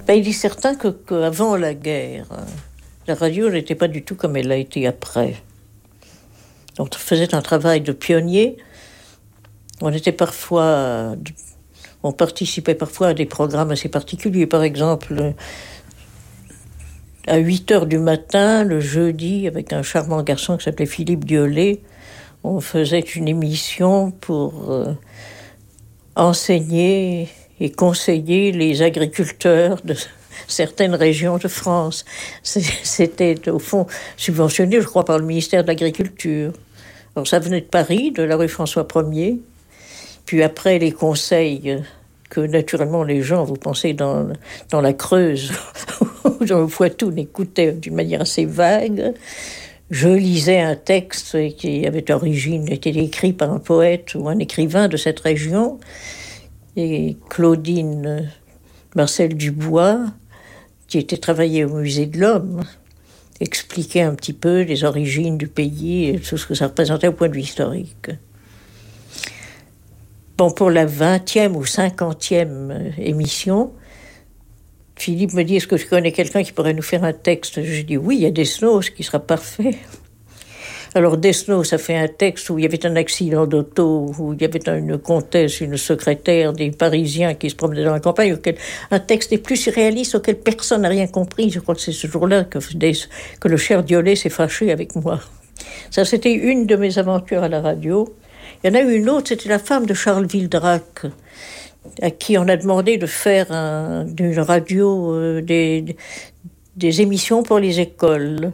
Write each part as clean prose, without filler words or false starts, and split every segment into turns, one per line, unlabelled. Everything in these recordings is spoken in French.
Il est certain qu'avant la guerre, la radio n'était pas du tout comme elle a été après. Donc, on faisait un travail de pionnier. On participait parfois à des programmes assez particuliers. Par exemple, à 8h du matin, le jeudi, avec un charmant garçon qui s'appelait Philippe Diollet, on faisait une émission pour enseigner et conseiller les agriculteurs de certaines régions de France. C'était, au fond, subventionné, je crois, par le ministère de l'Agriculture. Alors, ça venait de Paris, de la rue François 1er. Puis après, les conseils que, naturellement, les gens, vous pensez, dans la Creuse, ou dans le Poitou, n'écoutaient d'une manière assez vague. Je lisais un texte qui avait d'origine, était écrit par un poète ou un écrivain de cette région. Et Claudine Marcel Dubois, qui était travaillée au Musée de l'Homme, expliquait un petit peu les origines du pays et tout ce que ça représentait au point de vue historique. Bon, pour la 20e ou 50e émission, Philippe me dit, est-ce que je connais quelqu'un qui pourrait nous faire un texte? Je dis, oui, il y a Desnos qui sera parfait. Alors Desnos a fait un texte où il y avait un accident d'auto, où il y avait une comtesse, une secrétaire, des Parisiens qui se promenaient dans la campagne, un texte des plus surréalistes auquel personne n'a rien compris. Je crois que c'est ce jour-là que le cher Diollet s'est fâché avec moi. Ça, c'était une de mes aventures à la radio. Il y en a eu une autre, c'était la femme de Charles Vildrac, à qui on a demandé de faire d'une radio des émissions pour les écoles.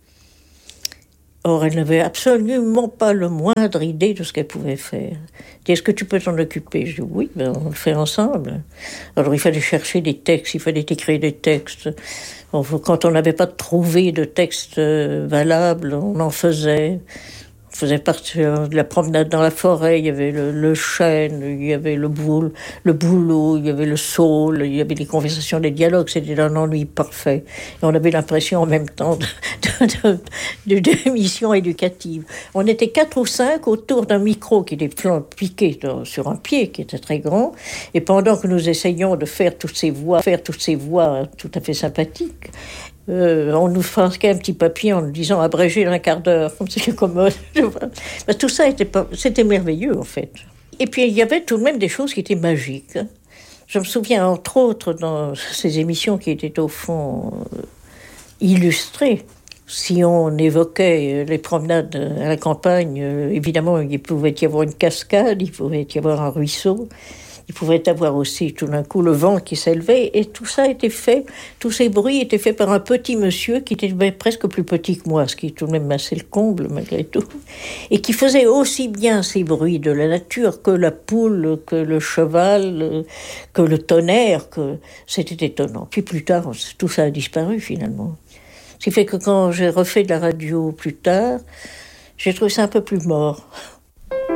Or, elle n'avait absolument pas le moindre idée de ce qu'elle pouvait faire. Est-ce que tu peux t'en occuper? Je dis oui, on le fait ensemble. Alors, il fallait chercher des textes, il fallait écrire des textes. Quand on n'avait pas trouvé de texte valable, on en faisait. On faisait partie de la promenade dans la forêt, il y avait le chêne, il y avait le bouleau, il y avait le saule, il y avait les conversations, les dialogues, c'était un ennui parfait. Et on avait l'impression en même temps d'émission éducative. On était 4 ou 5 autour d'un micro qui était piqué sur un pied qui était très grand, et pendant que nous essayions de faire toutes ces voix tout à fait sympathiques, on nous faisait un petit papier en nous disant abrégé d'un quart d'heure, comme c'est commode. Tout ça c'était merveilleux en fait. Et puis il y avait tout de même des choses qui étaient magiques. Je me souviens entre autres dans ces émissions qui étaient au fond illustrées. Si on évoquait les promenades à la campagne, évidemment il pouvait y avoir une cascade, il pouvait y avoir un ruisseau. Il pouvait avoir aussi tout d'un coup le vent qui s'élevait, et tout ça était fait, tous ces bruits étaient faits par un petit monsieur qui était presque plus petit que moi, ce qui est tout de même assez le comble malgré tout, et qui faisait aussi bien ces bruits de la nature que la poule, que le cheval, que le tonnerre, que c'était étonnant. Puis plus tard, tout ça a disparu finalement. Ce qui fait que quand j'ai refait de la radio plus tard, j'ai trouvé ça un peu plus mort.